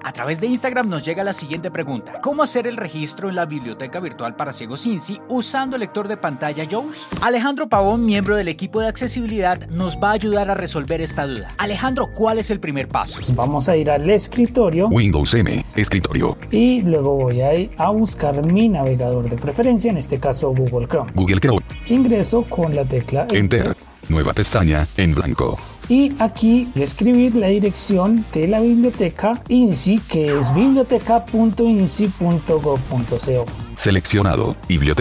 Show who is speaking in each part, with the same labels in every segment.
Speaker 1: A través de Instagram nos llega la siguiente pregunta: ¿cómo hacer el registro en la biblioteca virtual para ciegos INSI usando lector de pantalla JAWS? Alejandro Pavón, miembro del equipo de accesibilidad, nos va a ayudar a resolver esta duda. Alejandro, ¿cuál es el primer paso?
Speaker 2: Pues vamos a ir al escritorio,
Speaker 3: Windows M, escritorio,
Speaker 2: y luego voy a ir a buscar mi navegador de preferencia, en este caso Google Chrome.
Speaker 3: Google Chrome,
Speaker 2: Ingreso con la tecla
Speaker 3: Enter, nueva pestaña, en blanco.
Speaker 2: Y aquí voy a escribir la dirección de la biblioteca INSI, que es biblioteca.insi.gov.co.
Speaker 3: Seleccionado,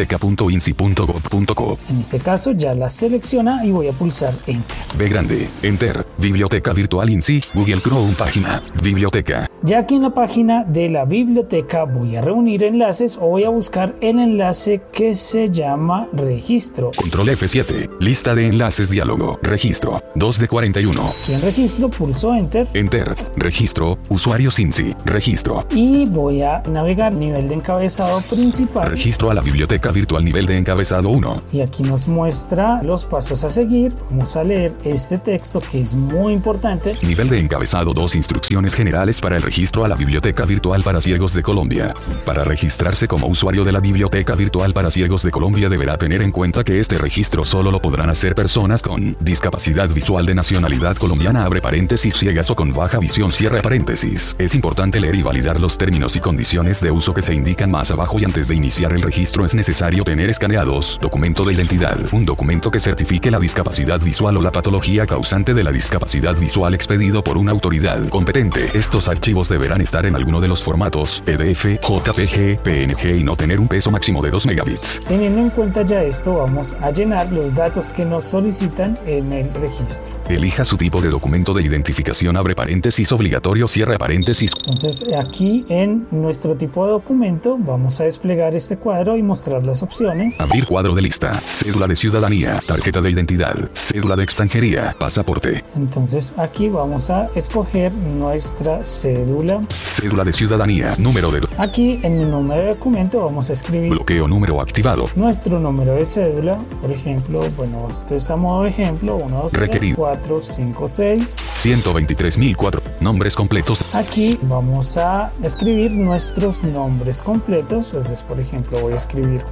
Speaker 3: biblioteca.insi.gov.co.
Speaker 2: En este caso ya la selecciona y voy a pulsar Enter.
Speaker 3: B grande, Enter, Biblioteca Virtual INSI, Google Chrome página, biblioteca.
Speaker 2: Ya aquí en la página de la biblioteca voy a reunir enlaces o voy a buscar el enlace que se llama registro.
Speaker 3: Control F7, lista de enlaces diálogo, registro, 2 de 41.
Speaker 2: Aquí en registro pulso Enter.
Speaker 3: Enter, registro, usuarios INSI, registro.
Speaker 2: Y voy a navegar nivel de encabezado principal.
Speaker 3: Registro a la biblioteca virtual nivel de encabezado 1.
Speaker 2: Y aquí nos muestra los pasos a seguir. Vamos a leer este texto que es muy importante.
Speaker 3: Nivel de encabezado 2. Instrucciones generales para el registro a la biblioteca virtual para ciegos de Colombia. Para registrarse como usuario de la biblioteca virtual para ciegos de Colombia deberá tener en cuenta que este registro solo lo podrán hacer personas con discapacidad visual de nacionalidad colombiana, abre paréntesis, ciegas o con baja visión, cierra paréntesis. Es importante leer y validar los términos y condiciones de uso que se indican más abajo, y antes de iniciar el registro es necesario tener escaneados documento de identidad, un documento que certifique la discapacidad visual o la patología causante de la discapacidad visual expedido por una autoridad competente. Estos archivos deberán estar en alguno de los formatos PDF, JPG, PNG y no tener un peso máximo de 2 megabits.
Speaker 2: Teniendo en cuenta ya esto, vamos a llenar los datos que nos solicitan en el registro.
Speaker 3: Elija su tipo de documento de identificación, abre paréntesis, obligatorio, cierra paréntesis.
Speaker 2: Entonces aquí en nuestro tipo de documento vamos a desplegar este cuadro y mostrar las opciones.
Speaker 3: Abrir cuadro de lista, cédula de ciudadanía, tarjeta de identidad, cédula de extranjería, pasaporte.
Speaker 2: Entonces aquí vamos a escoger nuestra cédula.
Speaker 3: Cédula de ciudadanía, número de...
Speaker 2: Aquí en el número de documento vamos a escribir
Speaker 3: bloqueo número activado.
Speaker 2: Nuestro número de cédula, por ejemplo, bueno, este es a modo de ejemplo, 1, 2, 3, 4, 5, 6.
Speaker 3: 123.004. Nombres completos.
Speaker 2: Aquí vamos a escribir nuestros nombres completos. Entonces, por ejemplo, voy a escribir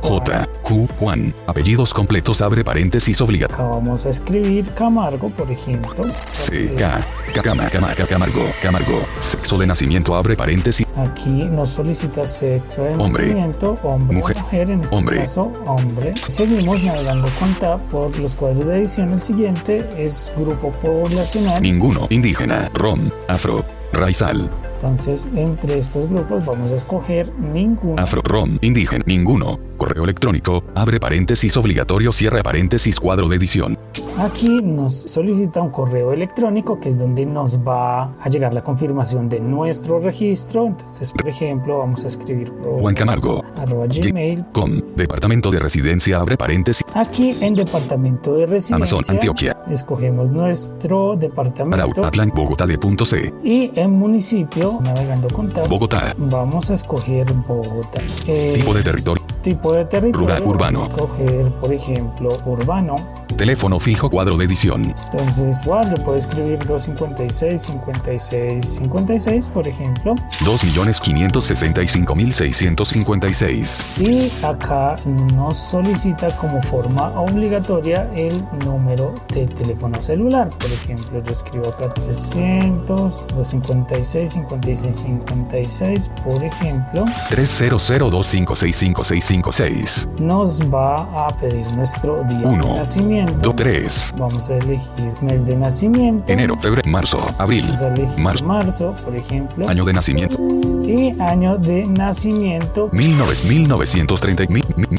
Speaker 3: Juan. Apellidos completos, abre paréntesis, obligado.
Speaker 2: Acá vamos a escribir Camargo, por ejemplo.
Speaker 3: Camargo. Sexo de nacimiento, abre paréntesis.
Speaker 2: Aquí nos solicita sexo de nacimiento, hombre, mujer, en este caso, hombre. Seguimos navegando con tab por los cuadros de edición. El siguiente es grupo poblacional.
Speaker 3: Ninguno, indígena, rom, afro, raizal.
Speaker 2: Entonces, entre estos grupos vamos a escoger ninguno.
Speaker 3: Afro, rom, indígena, ninguno. Correo electrónico, abre paréntesis, obligatorio, cierra paréntesis, cuadro de edición.
Speaker 2: Aquí nos solicita un correo electrónico, que es donde nos va a llegar la confirmación de nuestro registro. Entonces, por ejemplo, vamos a escribir
Speaker 3: juancamargo@gmail.com. Departamento de residencia, abre paréntesis.
Speaker 2: Aquí en departamento de residencia,
Speaker 3: Amazon, Antioquia.
Speaker 2: Escogemos nuestro departamento.
Speaker 3: Atlán, Bogotá de .c.
Speaker 2: Y en municipio, navegando con tab,
Speaker 3: Bogotá.
Speaker 2: Vamos a escoger Bogotá.
Speaker 3: Tipo de territorio. Rural, urbano.
Speaker 2: Vamos a escoger, por ejemplo, urbano.
Speaker 3: Teléfono fijo, cuadro de edición.
Speaker 2: Entonces, igual le puedo escribir 256-56-56, por ejemplo.
Speaker 3: 2.565.656.
Speaker 2: Y acá nos solicita como forma obligatoria el número del teléfono celular. Por ejemplo, yo escribo acá 300-256-56-56, por ejemplo.
Speaker 3: 300-256-5656.
Speaker 2: Nos va a pedir nuestro día de nacimiento.
Speaker 3: 3.
Speaker 2: Vamos a elegir mes de nacimiento.
Speaker 3: Enero, febrero, marzo, abril.
Speaker 2: Vamos a elegir marzo, por ejemplo.
Speaker 3: Año de nacimiento.
Speaker 2: Y año de nacimiento.
Speaker 3: 1930,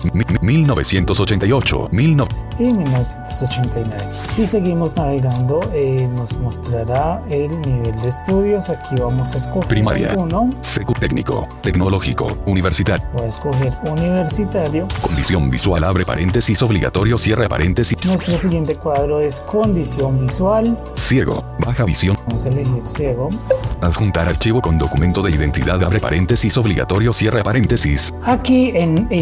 Speaker 3: 1988,
Speaker 2: y 1989. Si seguimos navegando, nos mostrará el nivel de estudios. Aquí vamos a escoger
Speaker 3: primaria,
Speaker 2: uno.
Speaker 3: Secu técnico, tecnológico, universitario.
Speaker 2: Voy a escoger universitario.
Speaker 3: Condición visual, abre paréntesis, obligatorio, cierra paréntesis.
Speaker 2: Nuestro siguiente cuadro es condición visual.
Speaker 3: Ciego, baja visión.
Speaker 2: Vamos a elegir ciego.
Speaker 3: Adjuntar archivo con documento de identidad, abre paréntesis, obligatorio, cierra paréntesis.
Speaker 2: Aquí en esta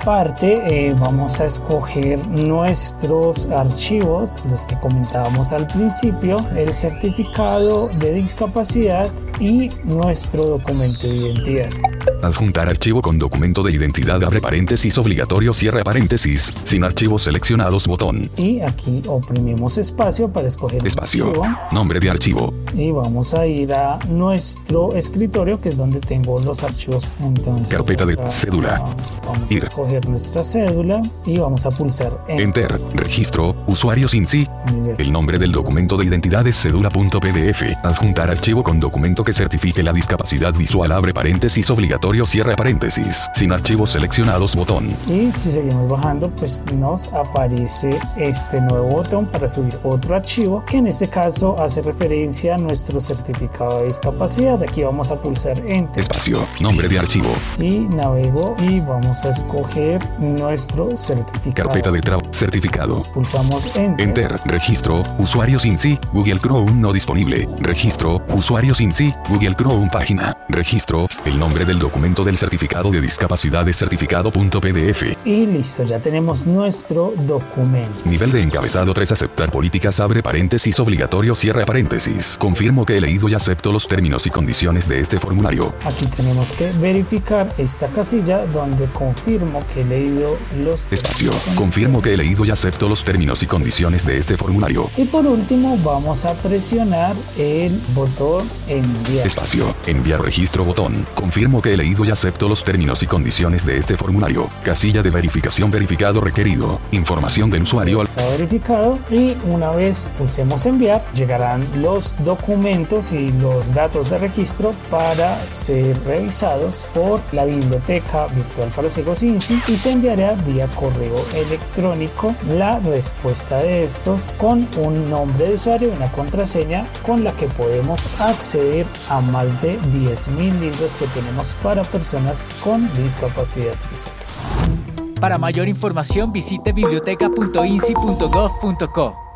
Speaker 2: Aparte, vamos a escoger nuestros archivos, los que comentábamos al principio, el certificado de discapacidad y nuestro documento de identidad.
Speaker 3: Adjuntar archivo con documento de identidad, abre paréntesis, obligatorio, cierra paréntesis, sin archivos seleccionados, botón.
Speaker 2: Y aquí oprimimos espacio para escoger
Speaker 3: espacio,
Speaker 2: archivo.
Speaker 3: Nombre de archivo.
Speaker 2: Y vamos a ir a nuestro escritorio, que es donde tengo los archivos. Entonces,
Speaker 3: carpeta de cédula.
Speaker 2: Vamos a escoger nuestra cédula y vamos a pulsar
Speaker 3: Enter. Registro, usuario INSI. El nombre del documento de identidad es cédula.pdf. Adjuntar archivo con documento que certifique la discapacidad visual, abre paréntesis, obligatorio, cierra paréntesis, sin archivos seleccionados, botón.
Speaker 2: Y si seguimos bajando, pues nos aparece este nuevo botón para subir otro archivo, que en este caso hace referencia a nuestro certificado de discapacidad. Aquí vamos a pulsar Enter.
Speaker 3: Espacio, nombre de archivo.
Speaker 2: Y navego y vamos a escoger nuestro certificado.
Speaker 3: Carpeta de certificado.
Speaker 2: Pulsamos Enter.
Speaker 3: Enter. Registro, usuarios INSI, Google Chrome no disponible. Registro, usuarios INSI, Google Chrome página. Registro, el nombre del documento del certificado de discapacidad es certificado.pdf.
Speaker 2: Y listo, ya tenemos nuestro documento.
Speaker 3: Nivel de encabezado 3, aceptar políticas, abre paréntesis, obligatorio, cierra paréntesis. Confirmo que he leído y acepto los términos y condiciones de este formulario.
Speaker 2: Aquí tenemos que verificar esta casilla donde confirmo que he leído los
Speaker 3: espacio, confirmo que he leído y acepto los términos y condiciones de este formulario.
Speaker 2: Y por último vamos a presionar el botón enviar.
Speaker 3: Espacio, enviar registro, botón. Confirmo que he leído y acepto los términos y condiciones de este formulario. Casilla de verificación, verificado requerido. Información del usuario.
Speaker 2: Está verificado y una vez pulsemos enviar, llegarán los documentos y los datos de registro para ser revisados por la Biblioteca Virtual para Ciegos INSI y se enviará vía correo electrónico la respuesta de estos con un nombre de usuario y una contraseña con la que podemos acceder a más de 10.000 libros que tenemos para personas con discapacidad visual.
Speaker 1: Para mayor información visite biblioteca.insi.gov.co.